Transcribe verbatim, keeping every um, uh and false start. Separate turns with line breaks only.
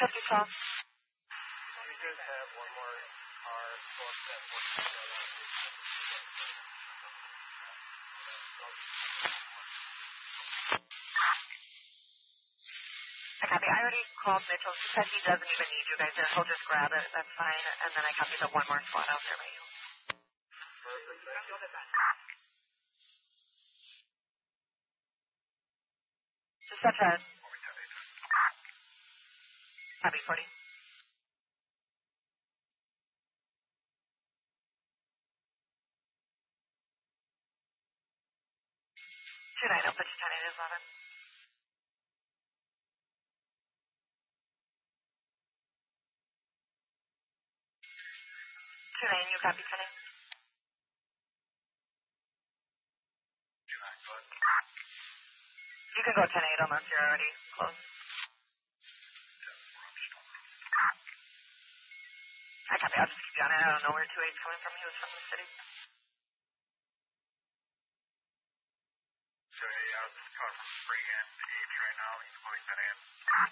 fifty twelve.
We did have one more car booked at fourteen.
I copy. I already called Mitchell. He said he doesn't even need you guys there. He'll just grab it. That's fine. And then I copy the one more slot out there by you. Dispatch ahead. Copy forty. Two nine. I'll put you ten eight eleven. Two nine. You copy ten eight. You can go ten eight unless you're already close. I copy. I'll just keep you on it. I don't know where two eight's coming from. He was from the city.
So, yeah, I was calling from Spring and H right now. He's pulling that in.